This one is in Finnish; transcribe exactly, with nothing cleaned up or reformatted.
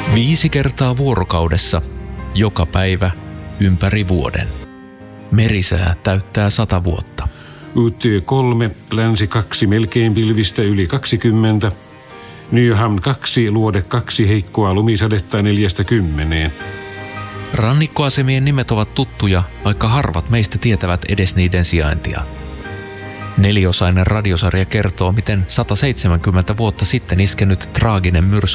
Viisi kertaa vuorokaudessa, joka päivä, ympäri vuoden. Merisää täyttää sata vuotta. U T kolme, länsi kaksi, melkein pilvistä yli kaksikymmentä. Nyhamn kaksi, luode kaksi, heikkoa lumisadetta neljästä kymmeneen. Rannikkoasemien nimet ovat tuttuja, vaikka harvat meistä tietävät edes niiden sijaintia. Neliosainen radiosarja kertoo, miten sata seitsemänkymmentä vuotta sitten iskenyt traaginen myrsky